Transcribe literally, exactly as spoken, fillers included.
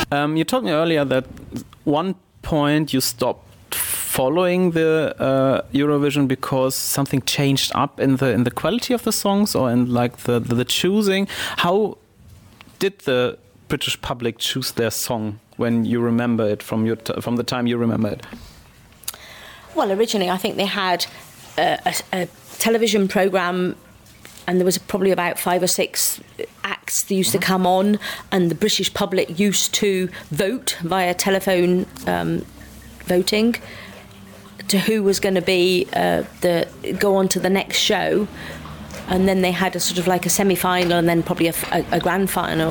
Um, you told me earlier that one point you stopped following the uh, Eurovision because something changed up in the in the quality of the songs or in like the the, the choosing. How did the British public choose their song when you remember it from your t- from the time you remember it? Well, originally I think they had a, a, a television programme, and there was probably about five or six acts that used mm-hmm. to come on, and the British public used to vote via telephone um, voting to who was going to be uh, the go on to the next show, and then they had a sort of like a semi-final and then probably a, a, a grand final.